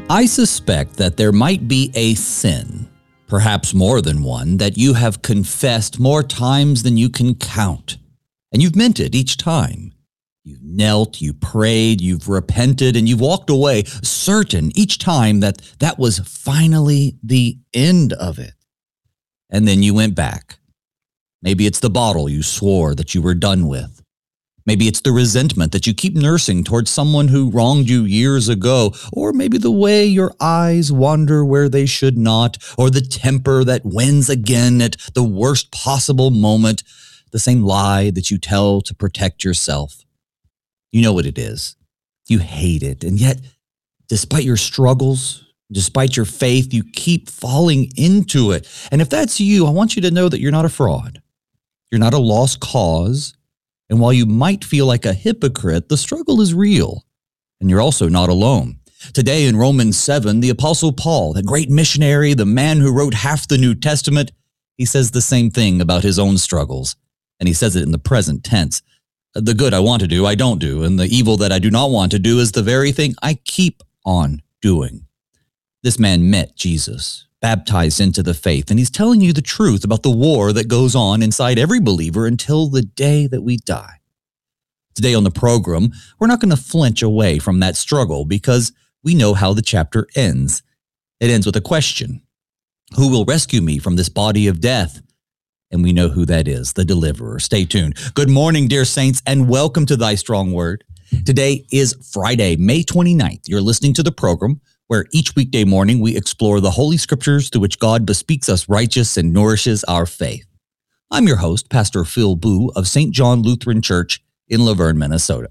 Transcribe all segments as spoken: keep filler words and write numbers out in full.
I suspect that there might be a sin, perhaps more than one, that you have confessed more times than you can count. And you've meant it each time. You've knelt, you prayed, you've repented, and you've walked away certain each time that that was finally the end of it. And then you went back. Maybe it's the bottle you swore that you were done with. Maybe it's the resentment that you keep nursing towards someone who wronged you years ago, or maybe the way your eyes wander where they should not, or the temper that wins again at the worst possible moment, the same lie that you tell to protect yourself. You know what it is. You hate it, and yet, despite your struggles, despite your faith, you keep falling into it. And if that's you, I want you to know that you're not a fraud. You're not a lost cause. And while you might feel like a hypocrite, the struggle is real. And you're also not alone. Today in Romans seven, the Apostle Paul, the great missionary, the man who wrote half the New Testament, he says the same thing about his own struggles. And he says it in the present tense. The good I want to do, I don't do. And the evil that I do not want to do is the very thing I keep on doing. This man met Jesus, baptized into the faith, and he's telling you the truth about the war that goes on inside every believer until the day that we die. Today on the program, we're not going to flinch away from that struggle because we know how the chapter ends. It ends with a question. Who will rescue me from this body of death? And we know who that is, the deliverer. Stay tuned. Good morning, dear saints, and welcome to Thy Strong Word. Today is Friday, May twenty-ninth. You're listening to the program where each weekday morning we explore the Holy Scriptures through which God bespeaks us righteous and nourishes our faith. I'm your host, Pastor Phil Boo of Saint John Lutheran Church in Laverne, Minnesota.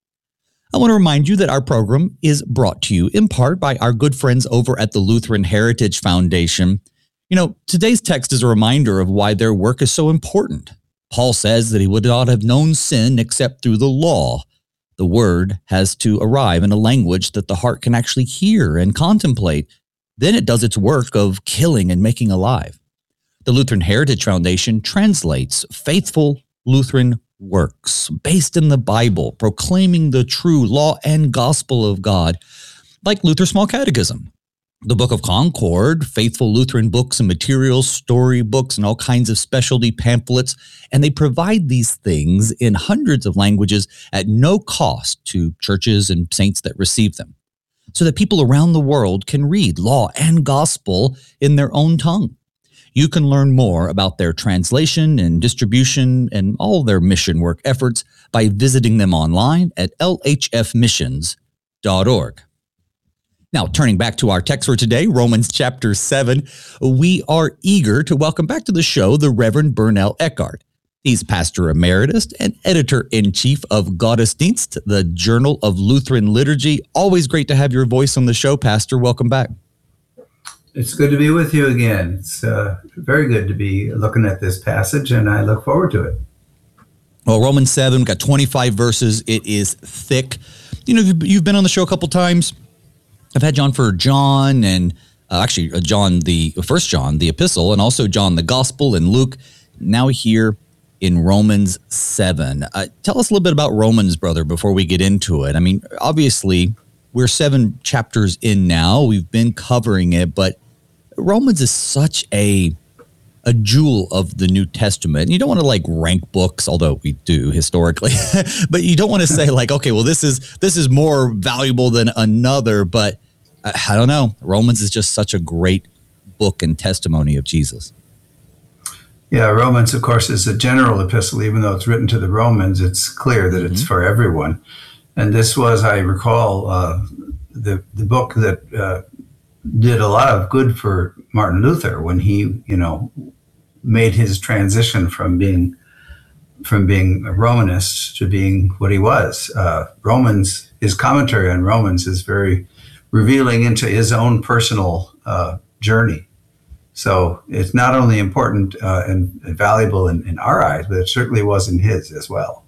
I want to remind you that our program is brought to you in part by our good friends over at the Lutheran Heritage Foundation. You know, today's text is a reminder of why their work is so important. Paul says that he would not have known sin except through the law. The word has to arrive in a language that the heart can actually hear and contemplate. Then it does its work of killing and making alive. The Lutheran Heritage Foundation translates faithful Lutheran works based in the Bible, proclaiming the true law and gospel of God, like Luther's Small Catechism, the Book of Concord, faithful Lutheran books and materials, story books, and all kinds of specialty pamphlets. And they provide these things in hundreds of languages at no cost to churches and saints that receive them, so that people around the world can read law and gospel in their own tongue. You can learn more about their translation and distribution and all their mission work efforts by visiting them online at l h f missions dot org. Now, turning back to our text for today, Romans chapter seven, we are eager to welcome back to the show the Reverend Bernal Eckhart. He's pastor emeritus and editor-in-chief of Gottesdienst, the Journal of Lutheran Liturgy. Always great to have your voice on the show, Pastor. Welcome back. It's good to be with you again. It's uh, very good to be looking at this passage, and I look forward to it. Well, Romans seven, we've got twenty-five verses. It is thick. You know, you've been on the show a couple times. I've had John for John and uh, actually uh, John, the first John, the epistle, and also John, the gospel, and Luke. Now here in Romans seven. Uh, tell us a little bit about Romans, brother, before we get into it. I mean, obviously, we're seven chapters in now. We've been covering it, but Romans is such a a jewel of the New Testament. You don't want to like rank books, although we do historically, but you don't want to say like, okay, well, this is this is more valuable than another. But I, I don't know. Romans is just such a great book and testimony of Jesus. Yeah, Romans, of course, is a general epistle. Even though it's written to the Romans, it's clear that it's mm-hmm. for everyone. And this was, I recall, uh, the the book that uh, did a lot of good for Martin Luther when he, you know, made his transition from being from being a Romanist to being what he was. Uh, Romans, his commentary on Romans is very revealing into his own personal uh, journey. So it's not only important uh, and, and valuable in, in our eyes, but it certainly was in his as well.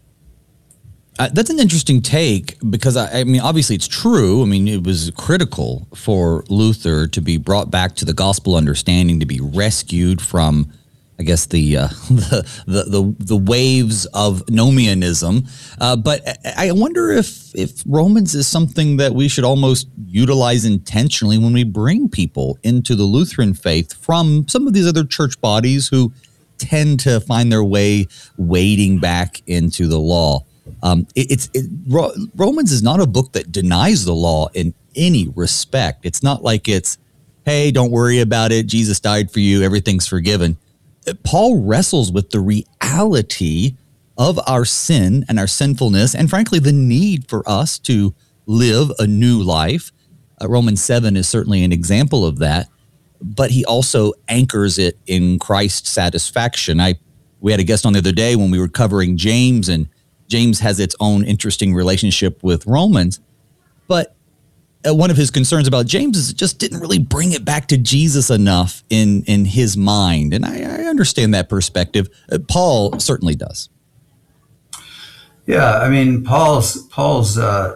Uh, that's an interesting take because, I, I mean, obviously it's true. I mean, it was critical for Luther to be brought back to the gospel understanding, to be rescued from I guess the uh, the, the the the waves of Nomianism, uh, but I wonder if if Romans is something that we should almost utilize intentionally when we bring people into the Lutheran faith from some of these other church bodies who tend to find their way wading back into the law. Um, it, it's it, Romans is not a book that denies the law in any respect. It's not like it's, hey, don't worry about it. Jesus died for you. Everything's forgiven. Paul wrestles with the reality of our sin and our sinfulness, and frankly, the need for us to live a new life. Uh, Romans seven is certainly an example of that, but he also anchors it in Christ's satisfaction. I we had a guest on the other day when we were covering James, and James has its own interesting relationship with Romans, but Uh, one of his concerns about James is it just didn't really bring it back to Jesus enough in, in his mind. And I, I understand that perspective. Uh, Paul certainly does. Yeah, I mean, Paul's Paul's uh,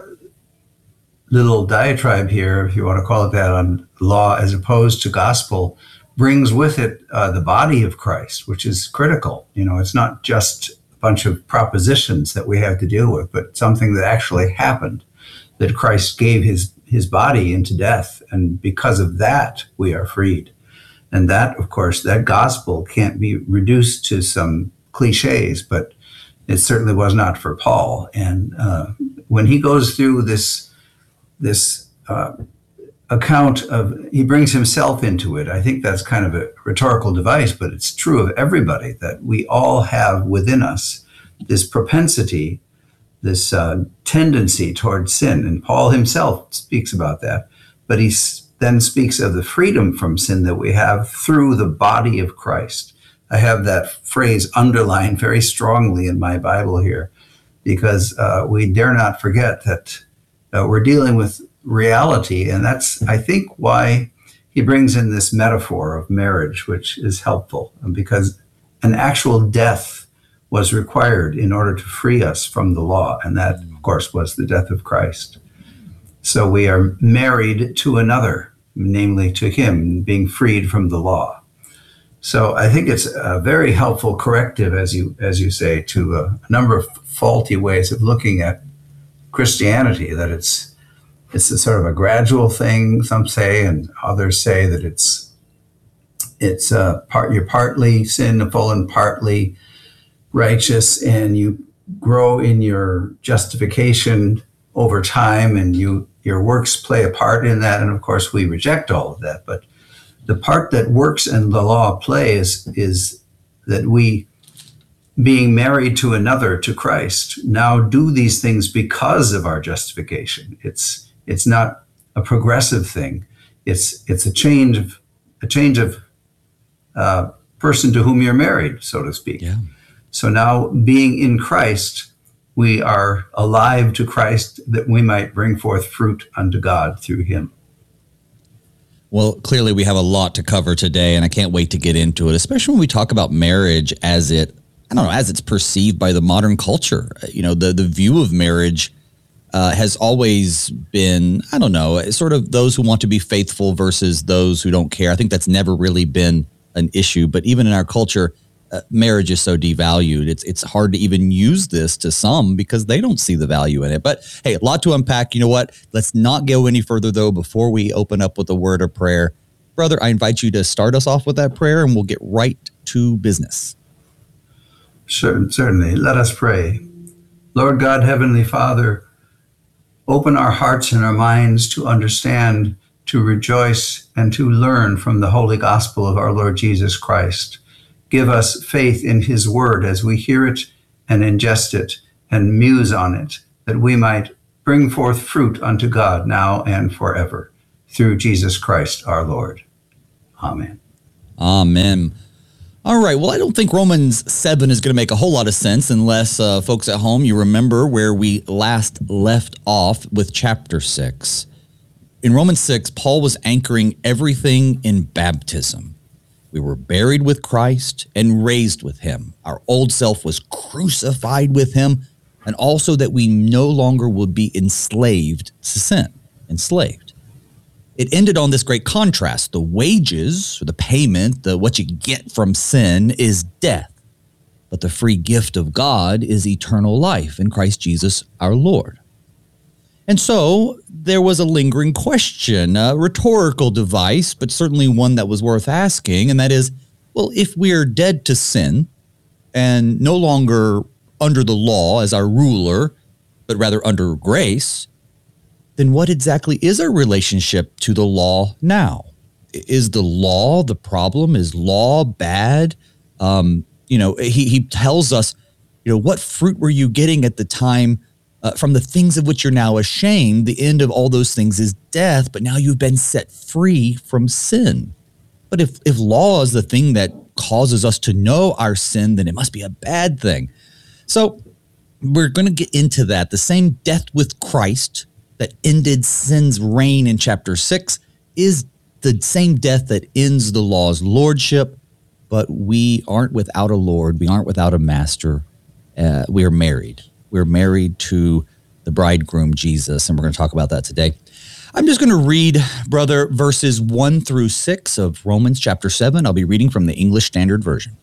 little diatribe here, if you want to call it that, on law as opposed to gospel, brings with it uh, the body of Christ, which is critical. You know, it's not just a bunch of propositions that we have to deal with, but something that actually happened, that Christ gave his his body into death. And because of that, we are freed. And that, of course, that gospel can't be reduced to some cliches, but it certainly was not for Paul. And uh, when he goes through this, this uh, account of, he brings himself into it. I think that's kind of a rhetorical device, but it's true of everybody, that we all have within us this propensity, this uh, tendency towards sin. And Paul himself speaks about that. But he s- then speaks of the freedom from sin that we have through the body of Christ. I have that phrase underlined very strongly in my Bible here, because uh, we dare not forget that uh, we're dealing with reality. And that's, I think, why he brings in this metaphor of marriage, which is helpful, because an actual death was required in order to free us from the law. And that, of course, was the death of Christ. So we are married to another, namely to him, being freed from the law. So I think it's a very helpful corrective, as you as you say, to a, a number of faulty ways of looking at Christianity, that it's it's a sort of a gradual thing, some say, and others say that it's it's uh, part you're partly sinful and partly righteous, and you grow in your justification over time, and you your works play a part in that. And of course, we reject all of that. But the part that works and the law plays is that we, being married to another, to Christ, now do these things because of our justification. It's it's not a progressive thing. It's it's a change of a change of uh, person to whom you're married, so to speak. Yeah. So now, being in Christ, we are alive to Christ, that we might bring forth fruit unto God through him. Well, clearly we have a lot to cover today, and I can't wait to get into it, especially when we talk about marriage as it, I don't know, as it's perceived by the modern culture. You know, the, the view of marriage uh, has always been, I don't know, sort of those who want to be faithful versus those who don't care. I think that's never really been an issue, but even in our culture, Uh, marriage is so devalued. It's it's hard to even use this to some because they don't see the value in it. But hey, a lot to unpack. You know what? Let's not go any further, though, before we open up with a word of prayer. Brother, I invite you to start us off with that prayer, and we'll get right to business. Sure, certainly. Let us pray. Lord God, Heavenly Father, open our hearts and our minds to understand, to rejoice, and to learn from the holy gospel of our Lord Jesus Christ. Give us faith in his word as we hear it and ingest it and muse on it, that we might bring forth fruit unto God now and forever, through Jesus Christ our Lord. Amen. Amen. All right. Well, I don't think Romans seven is going to make a whole lot of sense unless uh, folks at home, you remember where we last left off with chapter six. In Romans six, Paul was anchoring everything in baptism. We were buried with Christ and raised with him. Our old self was crucified with him, and also that we no longer would be enslaved to sin. Enslaved. It ended on this great contrast. The wages, or the payment, the what you get from sin is death. But the free gift of God is eternal life in Christ Jesus our Lord. And so there was a lingering question, a rhetorical device, but certainly one that was worth asking, and that is, well, if we are dead to sin and no longer under the law as our ruler, but rather under grace, then what exactly is our relationship to the law now? Is the law the problem? Is law bad? Um, you know, he, he tells us, you know, what fruit were you getting at the time uh, from the things of which you're now ashamed? The end of all those things is death, but now you've been set free from sin. But if, if law is the thing that causes us to know our sin, then it must be a bad thing. So we're going to get into that. The same death with Christ that ended sin's reign in chapter six is the same death that ends the law's lordship, but we aren't without a Lord. We aren't without a master. Uh, we are married. We're married to the bridegroom, Jesus, and we're going to talk about that today. I'm just going to read, brother, verses one through six of Romans chapter seven. I'll be reading from the English Standard Version.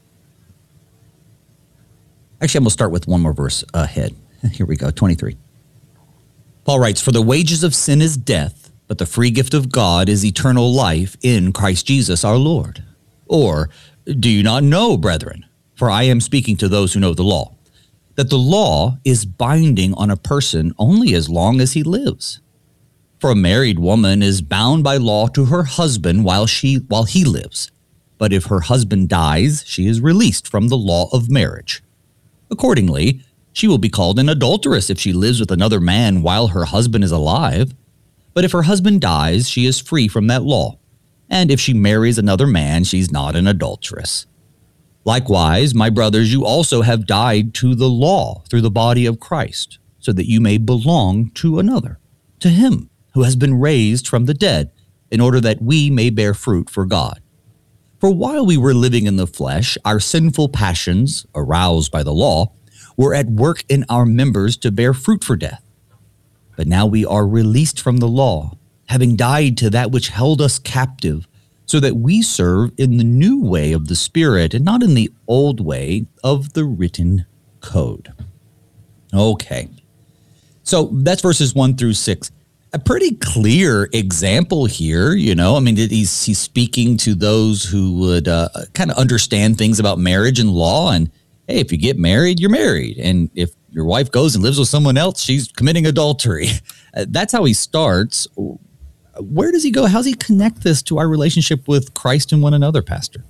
Actually, I'm going to start with one more verse ahead. Here we go, twenty-three. Paul writes, "For the wages of sin is death, but the free gift of God is eternal life in Christ Jesus our Lord. Or, do you not know, brethren, for I am speaking to those who know the law, that the law is binding on a person only as long as he lives? For a married woman is bound by law to her husband while she while he lives. But if her husband dies, she is released from the law of marriage. Accordingly, she will be called an adulteress if she lives with another man while her husband is alive. But if her husband dies, she is free from that law. And if she marries another man, she's not an adulteress. Likewise, my brothers, you also have died to the law through the body of Christ, so that you may belong to another, to him who has been raised from the dead, in order that we may bear fruit for God. For while we were living in the flesh, our sinful passions, aroused by the law, were at work in our members to bear fruit for death. But now we are released from the law, having died to that which held us captive, so that we serve in the new way of the Spirit and not in the old way of the written code." Okay. So that's verses one through six. A pretty clear example here, you know, I mean, he's, he's speaking to those who would uh, kind of understand things about marriage and law. And hey, if you get married, you're married. And if your wife goes and lives with someone else, she's committing adultery. Uh, that's how he starts. Where does he go? How does he connect this to our relationship with Christ and one another, Pastor?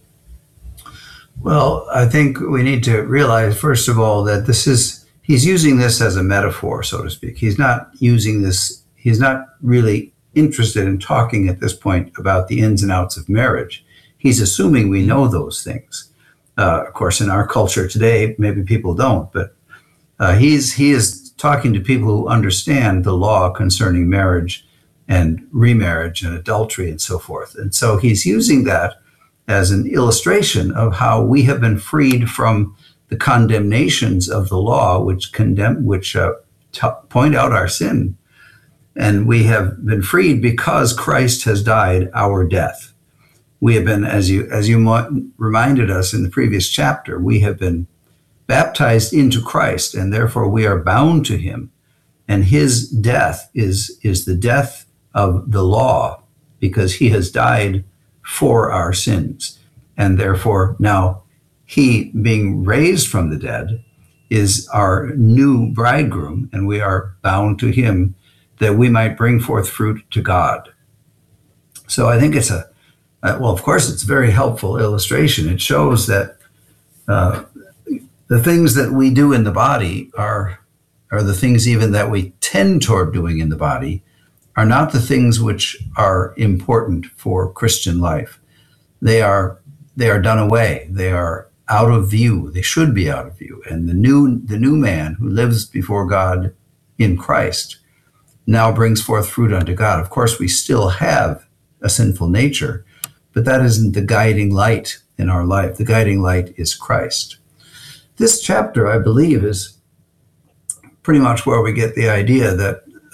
Well, I think we need to realize, first of all, that this is, he's using this as a metaphor, so to speak. He's not using this, he's not really interested in talking at this point about the ins and outs of marriage. He's assuming we know those things. Uh, of course, in our culture today, maybe people don't, but uh, he's he is talking to people who understand the law concerning marriage and remarriage and adultery and so forth. And so he's using that as an illustration of how we have been freed from the condemnations of the law, which condemn, which uh, t- point out our sin. And we have been freed because Christ has died our death. We have been, as you as you reminded us in the previous chapter, we have been baptized into Christ, and therefore we are bound to him. And his death is, is the death of the law, because he has died for our sins. And therefore now he, being raised from the dead, is our new bridegroom, and we are bound to him that we might bring forth fruit to God. So I think it's a, uh, well, of course, it's a very helpful illustration. It shows that uh, the things that we do in the body are, are the things even that we tend toward doing in the body are not the things which are important for Christian life. They are, they are done away. They are out of view. They should be out of view. And the new, the new man who lives before God in Christ now brings forth fruit unto God. Of course, we still have a sinful nature, but that isn't the guiding light in our life. The guiding light is Christ. This chapter, I believe, is pretty much where we get the idea that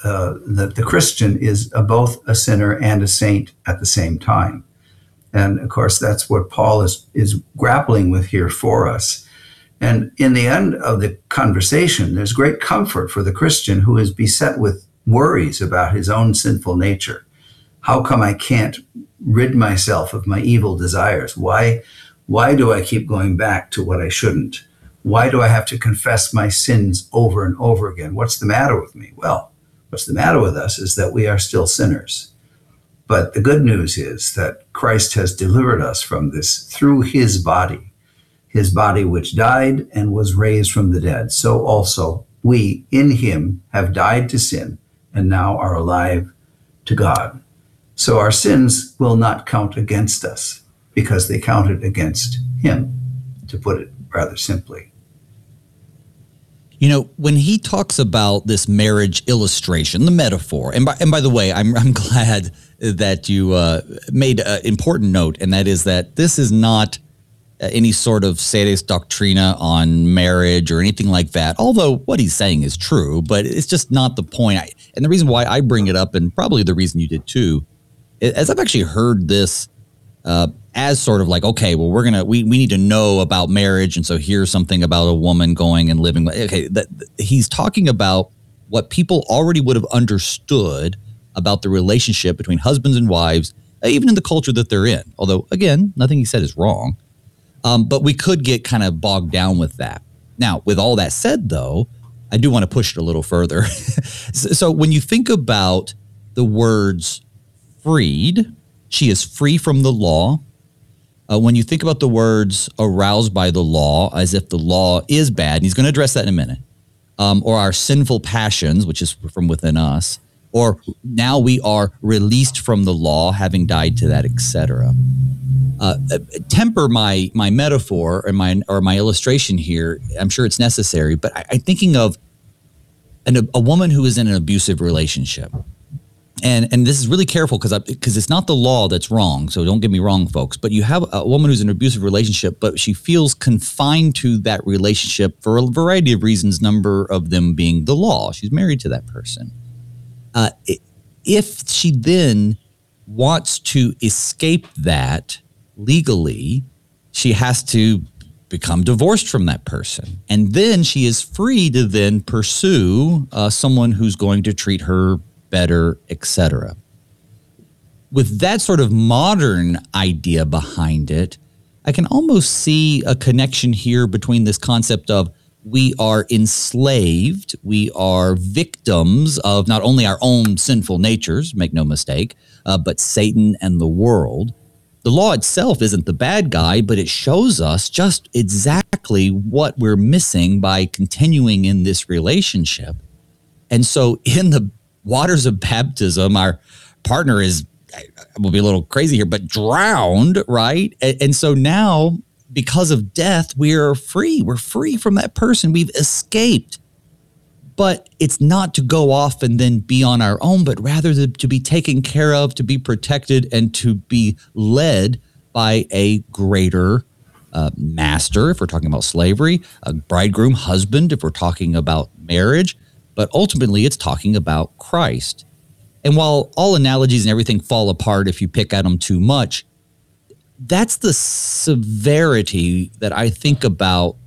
uh, that the Christian is a, both a sinner and a saint at the same time. And of course, that's what Paul is, is grappling with here for us. And in the end of the conversation, there's great comfort for the Christian who is beset with worries about his own sinful nature. How come I can't rid myself of my evil desires? Why, why do I keep going back to what I shouldn't? Why do I have to confess my sins over and over again? What's the matter with me? Well, what's the matter with us is that we are still sinners. But the good news is that Christ has delivered us from this through his body, his body which died and was raised from the dead. So also we in him have died to sin and now are alive to God. So our sins will not count against us because they counted against him, to put it rather simply. You know, when he talks about this marriage illustration, the metaphor, and by, and by the way, I'm I'm glad that you uh, made an important note, and that is that this is not any sort of sedes doctrina on marriage or anything like that, although what he's saying is true, but it's just not the point. I, and the reason why I bring it up, and probably the reason you did too, as I've actually heard this uh, as sort of like, okay, well, we're going to, we we need to know about marriage. And so here's something about a woman going and living. Okay, that, he's talking about what people already would have understood about the relationship between husbands and wives, even in the culture that they're in. Although, again, nothing he said is wrong. Um, but we could get kind of bogged down with that. Now, with all that said, though, I do want to push it a little further. So when you think about the words freed, she is free from the law. Uh, when you think about the words aroused by the law, as if the law is bad, and he's going to address that in a minute, um, or our sinful passions, which is from within us, or now we are released from the law, having died to that, et cetera. Uh, temper my my metaphor or my or my illustration here. I'm sure it's necessary, but I, I'm thinking of an, a woman who is in an abusive relationship. And and this is really careful because because it's not the law that's wrong. So don't get me wrong, folks. But you have a woman who's in an abusive relationship, but she feels confined to that relationship for a variety of reasons, number of them being the law. She's married to that person. Uh, if she then wants to escape that legally, she has to become divorced from that person. And then she is free to then pursue uh, someone who's going to treat her better, et cetera. With that sort of modern idea behind it, I can almost see a connection here between this concept of we are enslaved, we are victims of not only our own sinful natures, make no mistake, uh, but Satan and the world. The law itself isn't the bad guy, but it shows us just exactly what we're missing by continuing in this relationship. And so in the waters of baptism, our partner is, I will be a little crazy here, but drowned, right? And, and so now, because of death, we are free. We're free from that person. We've escaped. But it's not to go off and then be on our own, but rather to, to be taken care of, to be protected, and to be led by a greater uh, master, if we're talking about slavery, a bridegroom, husband, if we're talking about marriage. But ultimately, it's talking about Christ. And while all analogies and everything fall apart if you pick at them too much, that's the severity that I think about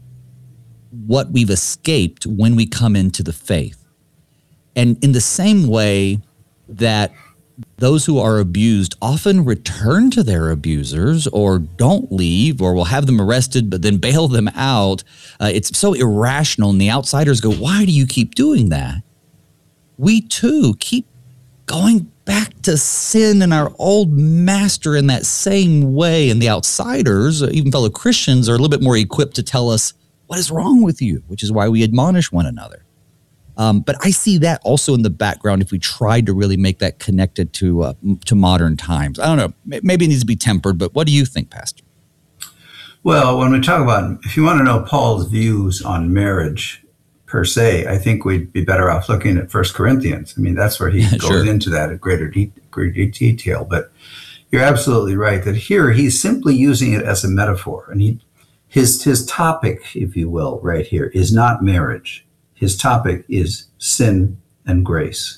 what we've escaped when we come into the faith. And in the same way that those who are abused often return to their abusers or don't leave or will have them arrested but then bail them out, uh, it's so irrational, and the outsiders go, why do you keep doing that? We too keep going back to sin and our old master in that same way, and the outsiders, even fellow Christians, are a little bit more equipped to tell us what is wrong with you, which is why we admonish one another. Um, but I see that also in the background if we tried to really make that connected to uh, to modern times. I don't know. Maybe it needs to be tempered, but what do you think, Pastor? Well, when we talk about, if you want to know Paul's views on marriage per se, I think we'd be better off looking at First Corinthians. I mean, that's where he goes sure. into that at greater, de- greater detail. But you're absolutely right that here he's simply using it as a metaphor. And he his his topic, if you will, right here, is not marriage. His topic is sin and grace.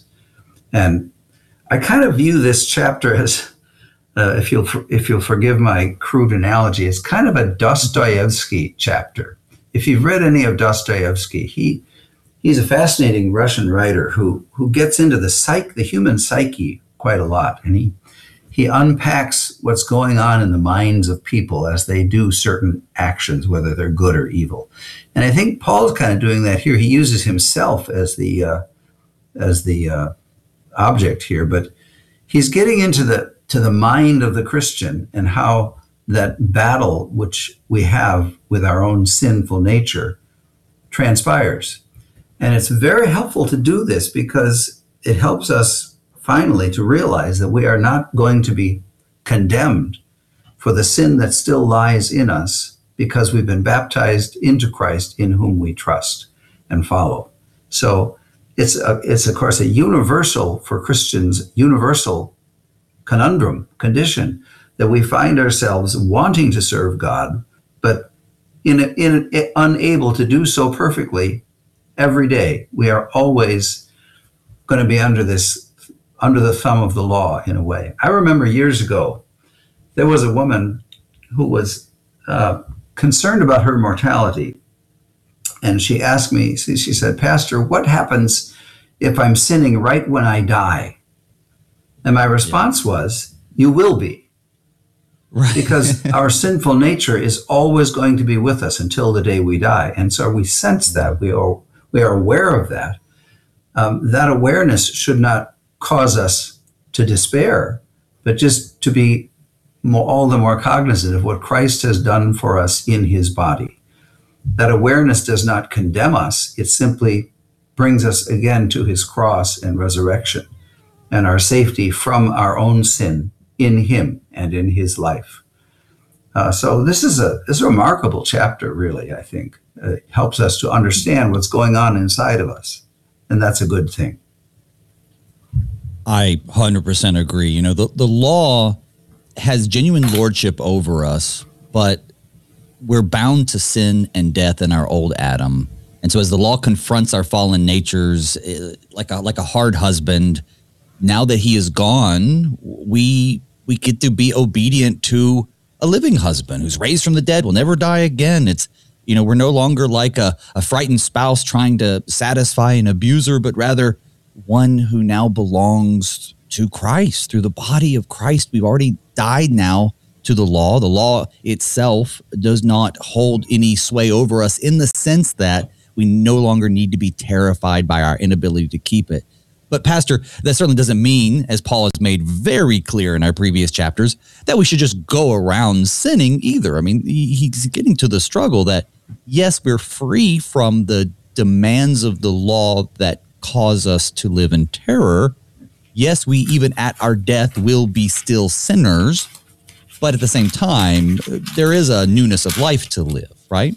And I kind of view this chapter as, uh, if you'll if you'll forgive my crude analogy, it's kind of a Dostoevsky chapter. If you've read any of Dostoevsky, he he's a fascinating Russian writer who who gets into the psyche, the human psyche, quite a lot, and he he unpacks what's going on in the minds of people as they do certain actions, whether they're good or evil. And I think Paul's kind of doing that here. He uses himself as the uh, as the uh, object here, but he's getting into the to the mind of the Christian and how that battle which we have with our own sinful nature transpires. And it's very helpful to do this because it helps us finally to realize that we are not going to be condemned for the sin that still lies in us because we've been baptized into Christ in whom we trust and follow. So it's, a, it's of course, a universal, for Christians, universal conundrum, condition, that we find ourselves wanting to serve God, but in, a, in a, unable to do so perfectly every day. We are always going to be under this, under the thumb of the law in a way. I remember years ago, there was a woman who was uh, concerned about her mortality. And she asked me, she said, "Pastor, what happens if I'm sinning right when I die?" And my response was, "You will be." Right. Because our sinful nature is always going to be with us until the day we die. And so we sense that, we are, we are aware of that. Um, that awareness should not cause us to despair, but just to be more, all the more cognizant of what Christ has done for us in his body. That awareness does not condemn us. It simply brings us again to his cross and resurrection and our safety from our own sin in him and in his life. Uh, so this is a this is a remarkable chapter, really, I think. It helps us to understand what's going on inside of us, and that's a good thing. I one hundred percent agree. You know, the, the law has genuine lordship over us, but we're bound to sin and death in our old Adam. And so as the law confronts our fallen natures like a, like a hard husband, now that he is gone, we we get to be obedient to a living husband who's raised from the dead, will never die again. It's, you know, we're no longer like a, a frightened spouse trying to satisfy an abuser, but rather one who now belongs to Christ through the body of Christ. We've already died now to the law. The law itself does not hold any sway over us in the sense that we no longer need to be terrified by our inability to keep it. But Pastor, that certainly doesn't mean, as Paul has made very clear in our previous chapters, that we should just go around sinning either. I mean, he's getting to the struggle that, yes, we're free from the demands of the law that cause us to live in terror. Yes, we even at our death will be still sinners, but at the same time, there is a newness of life to live, right?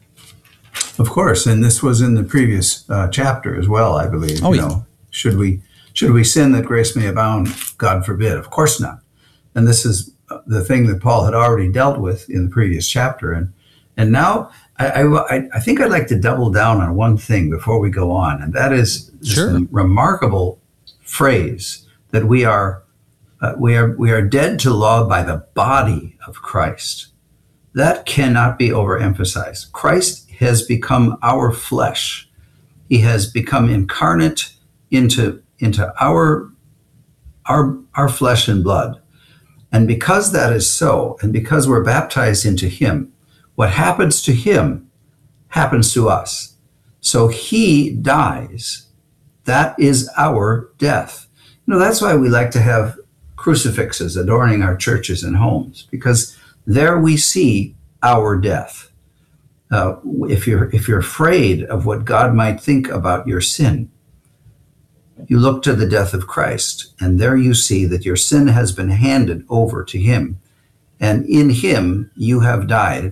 Of course, and this was in the previous uh, chapter as well, I believe. Oh, you yeah. know, should we should we sin that grace may abound? God forbid. Of course not. And this is the thing that Paul had already dealt with in the previous chapter. And and now I, I, I think I'd like to double down on one thing before we go on, and that is this Sure. remarkable phrase that we are uh, we are we are dead to law by the body of Christ. That cannot be overemphasized. Christ has become our flesh. He has become incarnate into into our our our flesh and blood. And because that is so, and because we're baptized into him, what happens to him happens to us. So he dies. That is our death. You know, that's why we like to have crucifixes adorning our churches and homes, because there we see our death. Uh, if you're if you're afraid of what God might think about your sin, you look to the death of Christ, and there you see that your sin has been handed over to him, and in him you have died